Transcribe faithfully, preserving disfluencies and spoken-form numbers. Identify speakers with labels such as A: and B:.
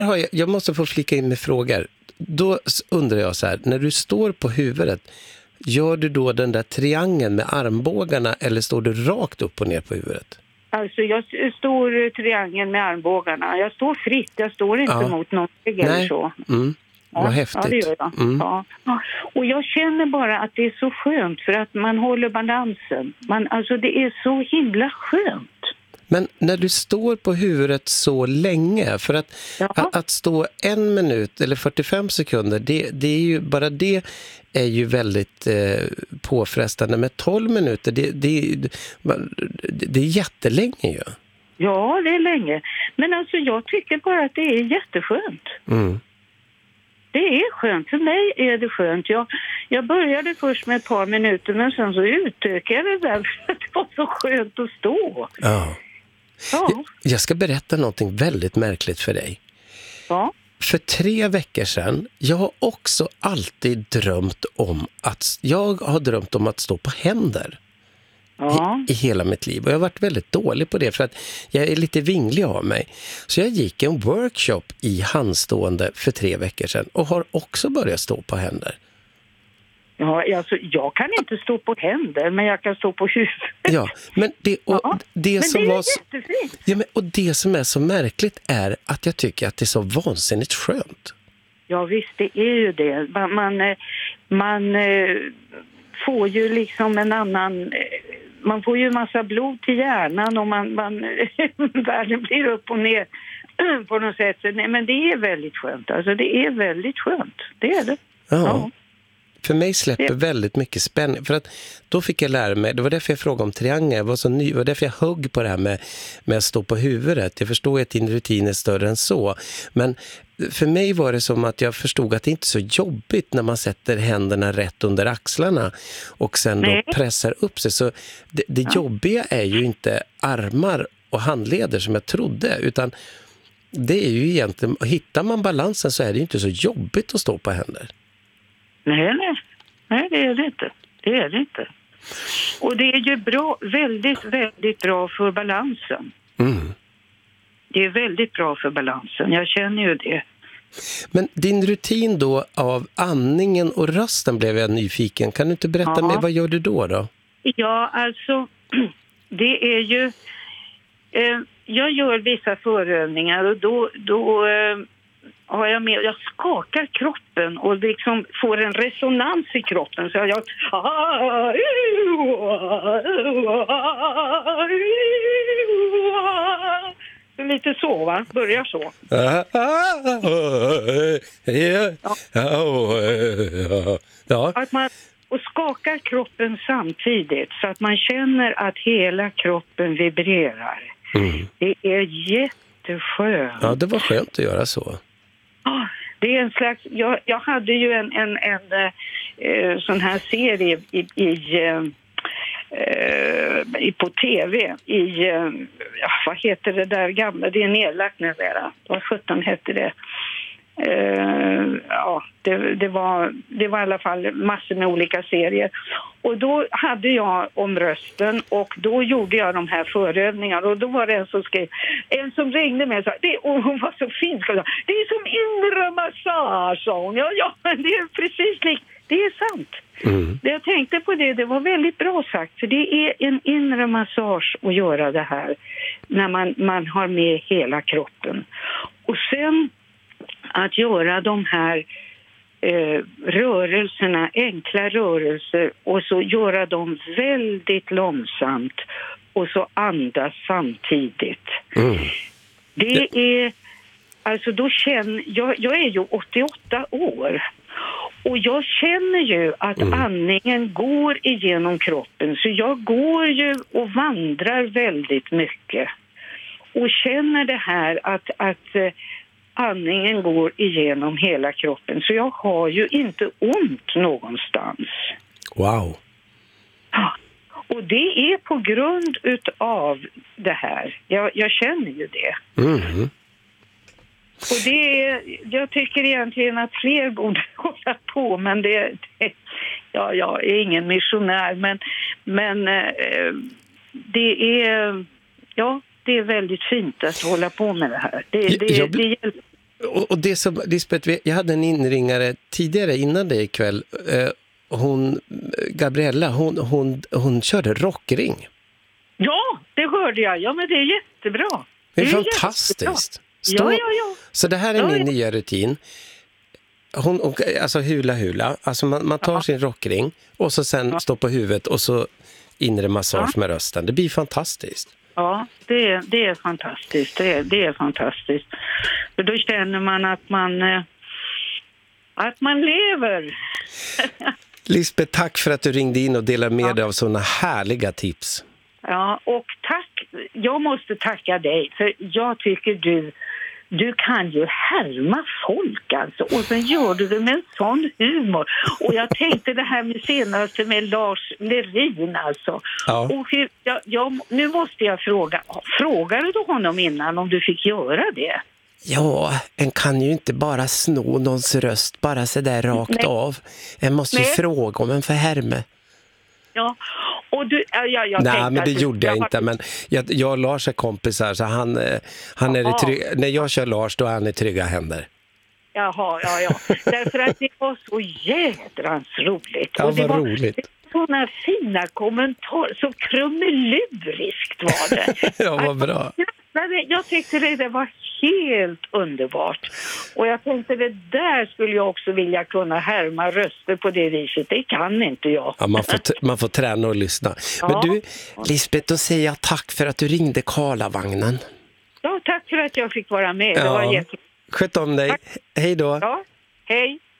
A: har jag, jag måste få flika in med frågor. Då undrar jag så här, när du står på huvudet, gör du då den där triangeln med armbågarna eller står du rakt upp och ner på huvudet?
B: Alltså jag står triangeln med armbågarna. Jag står fritt, jag står inte ja. mot någon eller så.
A: Mm.
B: Ja,
A: vad häftigt.
B: Ja, det gör jag.
A: Mm.
B: Ja. Och jag känner bara att det är så skönt för att man håller balansen. Man, alltså det är så himla skönt.
A: Men när du står på huvudet så länge, för att,
B: ja.
A: att, att stå en minut eller fyrtiofem sekunder, det, det är ju, bara det är ju väldigt eh, påfrestande. Med tolv minuter, det, det, det är jättelänge ju.
B: Ja, det är länge. Men alltså jag tycker bara att det är jätteskönt.
A: Mm.
B: Det är skönt. För mig är det skönt. Jag, jag började först med ett par minuter men sen så utökade jag det där för att det var så skönt att stå.
A: Ja.
B: Ja.
A: Jag ska berätta någonting väldigt märkligt för dig.
B: Ja.
A: För tre veckor sedan, jag har också alltid drömt om att, jag har drömt om att stå på händer.
B: Ja.
A: I, i hela mitt liv. Och jag har varit väldigt dålig på det för att jag är lite vinglig av mig. Så jag gick en workshop i handstående för tre veckor sedan och har också börjat stå på händer.
B: Ja, alltså, jag kan inte stå på händer, men jag kan stå på huvudet.
A: Ja, men det, och
B: ja,
A: det
B: men
A: som
B: det är
A: var
B: jättefint.
A: Ja, men, och det som är så märkligt är att jag tycker att det är så vansinnigt skönt.
B: Ja, visst, det är ju det. Man, man, man får ju liksom en annan... Man får ju massa blod till hjärnan och man, man världen blir upp och ner på något sätt. Nej, men det är väldigt skönt. Alltså det är väldigt skönt. Det är det.
A: Ja.
B: Ja.
A: För mig släpper ja. väldigt mycket spänning. För att då fick jag lära mig, det var därför jag frågade om triangel. Jag var så ny, det var därför jag högg på det här med, med att stå på huvudet. Jag förstår att din rutin är större än så. Men för mig var det som att jag förstod att det inte är så jobbigt när man sätter händerna rätt under axlarna och sen
B: Nej.
A: då pressar upp sig. Så det, det ja. jobbiga är ju inte armar och handleder som jag trodde, utan det är ju egentligen, hittar man balansen så är det ju inte så jobbigt att stå på händer.
B: Nej, nej. Nej, det är det inte. Det är det inte. Och det är ju bra, väldigt, väldigt bra för balansen.
A: Mm.
B: Det är väldigt bra för balansen. Jag känner ju det.
A: Men din rutin då av andningen och rösten blev jag nyfiken. Kan du inte berätta
B: ja.
A: mer, vad gör du då då?
B: Ja, alltså det är ju... Eh, jag gör vissa förövningar och då... då eh, har jag med, jag skakar kroppen och liksom får en resonans i kroppen så jag lite så, va? Börjar så. Ja. Att man och skakar kroppen samtidigt så att man känner att hela kroppen vibrerar. Mm. Det är jätteskönt.
A: Ja, det var skönt att göra så.
B: Oh, det är en slags, jag, jag hade ju en, en, en eh, sån här serie i, i, eh, i på tv i, eh, vad heter det där gamla, det är nedlagt nu där, vad sjutton hette det? Uh, ja, det, det, var, det var i alla fall massor med olika serier. Och då hade jag om rösten och då gjorde jag de här förövningarna och då var det en som skrev, en som ringde mig och sa, det, och hon var så fin, det är som inre massage. Ja, ja, men det är precis likt, det är sant. Mm. Det jag tänkte på det, det var väldigt bra sagt, för det är en inre massage att göra det här när man, man har med hela kroppen. Och sen att göra de här eh, rörelserna, enkla rörelser och så göra dem väldigt långsamt och så andas samtidigt. Mm. Det är, alltså då känner, jag, jag är ju åttioåtta år och jag känner ju att mm. andningen går igenom kroppen, så jag går ju och vandrar väldigt mycket och känner det här att, att andningen går igenom hela kroppen. Så jag har ju inte ont någonstans.
A: Wow.
B: Ja. Och det är på grund utav det här. Jag, jag känner ju det.
A: Mm.
B: Och det är, jag tycker egentligen att fler borde hålla på. Men det, det ja, jag är ingen missionär. Men, men eh, det är... Ja, det är väldigt fint att hålla på med det här. Det, det,
A: jag, blir,
B: det hjälper.
A: Och, och det som, Lisbeth, jag hade en inringare tidigare innan dig ikväll. Eh, hon, Gabriella, hon, hon, hon körde rockring.
B: Ja, det hörde jag. Ja, men det är jättebra.
A: Det är,
B: det är
A: fantastiskt. Stå...
B: Ja, ja, ja.
A: Så det här är
B: ja,
A: min
B: ja.
A: nya rutin. Hon, och, alltså hula hula. Alltså man, man tar ja. sin rockring och så sen ja. står på huvudet och så inre massage ja. med rösten. Det blir fantastiskt.
B: Ja, det är, det är fantastiskt. Det är, det är fantastiskt. För då känner man att man, eh, att man lever.
A: Lisbeth, tack för att du ringde in och delade med
B: ja.
A: dig av sådana härliga tips.
B: Ja, och tack. Jag måste tacka dig, för jag tycker du du kan ju härma folk alltså. Och sen gör du det med en sån humor. Och jag tänkte det här med senaste med Lars Lerin alltså.
A: Ja.
B: Och hur, jag, jag, nu måste jag fråga, frågade du honom innan om du fick göra det?
A: Ja, en kan ju inte bara sno någons röst bara så där rakt Nej. av. En måste ju Nej. fråga om en för härme.
B: Ja, och du, ja, jag
A: Nej, men det
B: att,
A: gjorde jag, jag inte. Men jag, jag och Lars är kompisar, så han, han är i trygg, när jag kör Lars, då är han i trygga händer.
B: Jaha, ja, ja. Därför att det var så jädrans roligt.
A: Ja,
B: och det
A: vad
B: var
A: roligt.
B: Sådana fina kommentarer, så krumeluriskt var det.
A: Ja, vad bra.
B: Jag tyckte det, det var helt underbart. Och jag tänkte det där skulle jag också vilja kunna härma röster på det viset. Det kan inte jag.
A: Ja, man, får t- man får träna och lyssna. Ja. Men du, Lisbeth, då säger jag tack för att du ringde Karlavagnen.
B: Ja, tack för att jag fick vara med.
A: Ja.
B: Det var jätte...
A: Sköt om dig.
B: Tack.
A: Hej då.
B: Ja, hej.